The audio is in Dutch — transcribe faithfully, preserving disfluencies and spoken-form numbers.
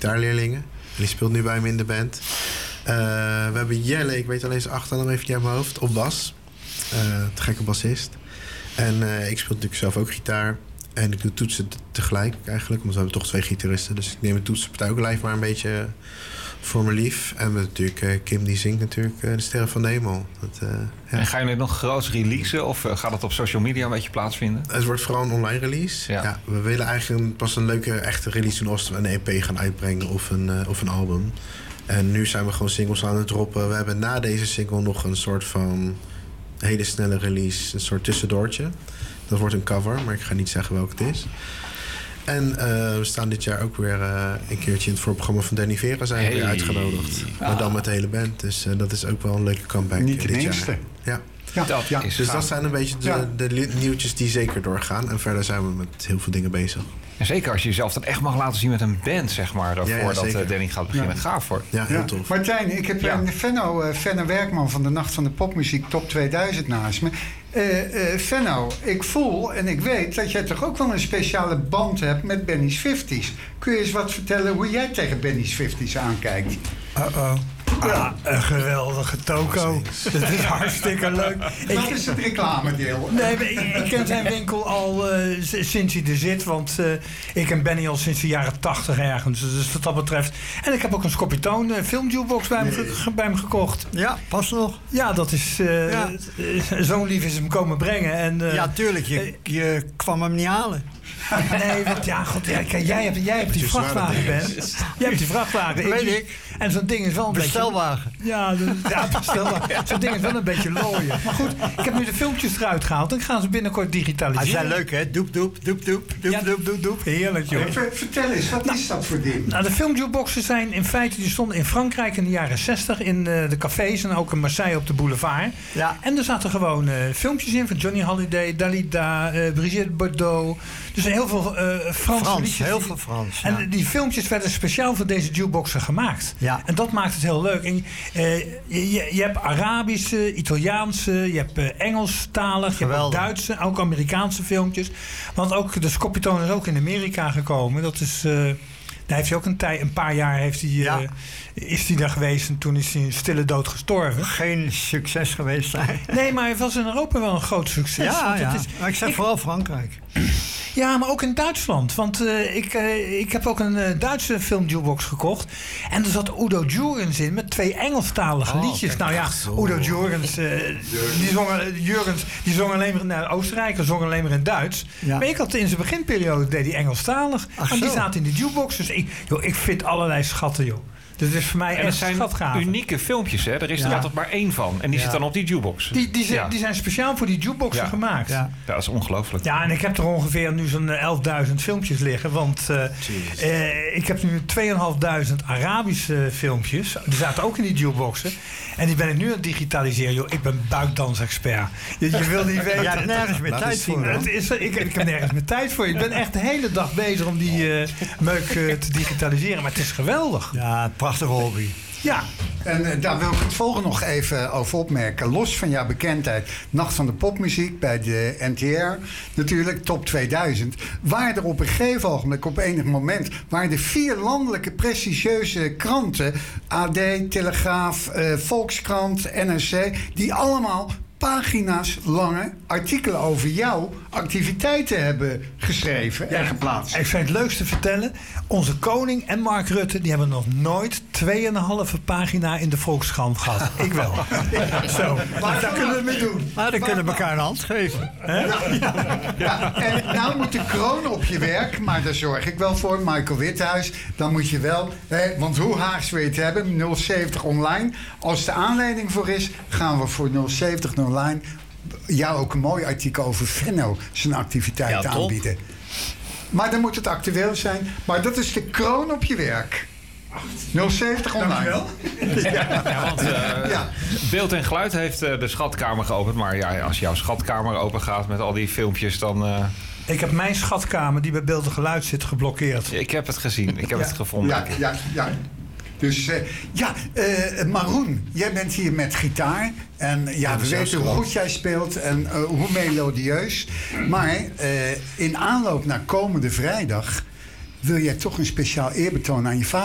gitaarleerlingen. En die speelt nu bij me in de band. Uh, we hebben Jelle, ik weet alleen zijn achternaam even niet uit mijn hoofd, op bas. Uh, te gekke bassist. En uh, ik speel natuurlijk zelf ook gitaar. En ik doe toetsen tegelijk eigenlijk, want we hebben toch twee gitaristen. Dus ik neem de toetsenpartij ook live maar een beetje voor me lief. En we natuurlijk uh, Kim die zingt natuurlijk uh, de Sterren van de Hemel. Dat, uh, ja. En ga je nu nog groot releasen of uh, gaat het op social media een beetje plaatsvinden? Het wordt vooral een online release. Ja. Ja, we willen eigenlijk pas een leuke echte release doen als we een E P gaan uitbrengen of een, uh, of een album. En nu zijn we gewoon singles aan het droppen. We hebben na deze single nog een soort van hele snelle release, een soort tussendoortje. Dat wordt een cover, maar ik ga niet zeggen welk het is. En uh, we staan dit jaar ook weer uh, een keertje in het voorprogramma van Danny Vera zijn we hey. weer uitgenodigd. Ah. Maar dan met de hele band. Dus uh, dat is ook wel een leuke comeback niet dit minste. jaar. Ja. Ja. Dat ja. is dus gaaf. dat zijn een beetje de, ja. de nieuwtjes die zeker doorgaan. En verder zijn we met heel veel dingen bezig. En zeker als je jezelf dat echt mag laten zien met een band, zeg maar, ja, ja, voordat zeker. Danny gaat beginnen. Ja. Gaaf voor. Ja, heel ja. tof. Martijn, ik heb ja. uh, Venno, uh, Venno Werkman van de Nacht van de Popmuziek Top tweeduizend naast me. Uh, uh, Venno, ik voel en ik weet dat jij toch ook wel een speciale band hebt met Benny's vijfti's. Kun je eens wat vertellen hoe jij tegen Benny's vijfti's aankijkt? Uh-oh. Ah, een geweldige toko. Dat is hartstikke leuk. Dat is het reclamedeel. Nee, ik, ik ken zijn winkel al uh, sinds hij er zit. Want uh, ik ken Benny al sinds de jaren tachtig ergens. Dus wat dat betreft. En ik heb ook een Scorpitoon uh, filmjukebox bij, nee. bij hem gekocht. Ja, pas nog. Ja, dat is... Uh, ja. uh, Zo'n lief is hem komen brengen. En, uh, ja, tuurlijk. Je, uh, je kwam hem niet halen. Nee, want ja, god, ja, kijk, jij hebt, jij hebt die vrachtwagen, Ben. Jij hebt die vrachtwagen. Dat weet ik. En zo'n ding is wel een bestelwagen. beetje... Ja, ja bestelwagen. Zo'n ding is wel een beetje looien. Maar goed, ik heb nu de filmpjes eruit gehaald. En ik ga ze binnenkort digitaliseren. Hij zijn leuk, hè? Doep, doep, doep, doep, doep, ja, doep, doep, doep. Heerlijk, joh. Ver, vertel eens, wat nou, is dat voor ding? Nou, de filmjukeboxen zijn in feite... die stonden in Frankrijk in de jaren zestig... in uh, de cafés en ook in Marseille op de boulevard. Ja. En er zaten gewoon uh, filmpjes in van Johnny Hallyday, Dalida, uh, Brigitte Bardot. Dus heel veel uh, Franse Frans, liedjes. heel veel Frans. En ja. die filmpjes werden speciaal voor deze jukeboxen gemaakt. Ja. En dat maakt het heel leuk. En, uh, je, je hebt Arabische, Italiaanse, je hebt uh, Engelstalig, je hebt ook Duitse, ook Amerikaanse filmpjes. Want ook de Scorpitoon is ook in Amerika gekomen. Dat is... Uh, Daar heeft hij ook een, tij, een paar jaar heeft hij, ja. uh, is hij daar geweest en toen is hij een stille dood gestorven. Geen succes geweest daar. Nee, maar hij was in Europa wel een groot succes. Ja, want ja. Het is, maar ik zeg ik, vooral Frankrijk. Ja, maar ook in Duitsland. Want uh, ik, uh, ik heb ook een uh, Duitse filmjukebox gekocht. En er zat Udo Jürgens in met twee Engelstalige oh, liedjes. Nou ja, zo. Udo Jürgens, uh, die, zong, Jürgens die zong alleen maar in uh, Oostenrijk, zong alleen maar in Duits. Ja. Maar ik had in zijn beginperiode deed hij Engelstalig. Ach, en die zaten in de jukebox. Dus ik, joh, ik vind allerlei schatten, joh. Dus het is voor mij en echt schatgave. Unieke filmpjes, hè? Er is er ja. altijd maar één van. En die ja. zit dan op die jukebox. Die, die, zijn, ja. die zijn speciaal voor die jukeboxen ja. gemaakt. Ja. ja, dat is ongelooflijk. Ja, en ik heb er ongeveer nu zo'n elfduizend filmpjes liggen. Want uh, uh, ik heb nu tweeduizend Arabische filmpjes. Die zaten ook in die jukeboxen. En die ben ik nu aan het digitaliseren. Joh, ik ben buikdansexpert. Je, je wil niet weten. Je hebt nergens meer tijd voor. Het is, ik, ik heb nergens meer tijd voor. Ik ben echt de hele dag bezig om die uh, meuk uh, te digitaliseren. Maar het is geweldig. Ja, prachtige hobby. Ja, en uh, daar wil ik het volgende nog even over opmerken. Los van jouw bekendheid, Nacht van de Popmuziek bij de N T R, natuurlijk top tweeduizend. Waren er op een gegeven ogenblik, op enig moment, waren er vier landelijke prestigieuze kranten, A D, Telegraaf, uh, Volkskrant, N R C, die allemaal pagina's lange artikelen over jouw activiteiten hebben geschreven ja, en geplaatst. Ik vind het leukste vertellen. Onze koning en Mark Rutte die hebben nog nooit tweeënhalve pagina in de Volkskrant gehad. Ik wel. Ja. Zo. Maar daar kunnen we mee doen. Maar dan kunnen we elkaar een hand geven. Ja. Ja. Ja. En nou moet de kroon op je werk, maar daar zorg ik wel voor. Michael Withuis, dan moet je wel, hè, want hoe Haags wil je het hebben? nul zeventig online. Als de aanleiding voor is, gaan we voor nul zeventig online jou ook een mooi artikel over Venno zijn activiteiten ja, aanbieden. Maar dan moet het actueel zijn. Maar dat is de kroon op je werk. nul zeventig online. Ja, ja, want uh, ja. Beeld en Geluid heeft uh, de schatkamer geopend. Maar ja, als jouw schatkamer open gaat met al die filmpjes, dan... Uh... Ik heb mijn schatkamer die bij Beeld en Geluid zit geblokkeerd. Ik heb het gezien. Ik heb ja. het gevonden. Ja, ja, ja. Dus uh, ja, uh, Maroen, jij bent hier met gitaar. En ja, ja we weten hoe goed jij speelt en uh, hoe melodieus. Maar uh, in aanloop naar komende vrijdag wil jij toch een speciaal eerbetoon aan je vader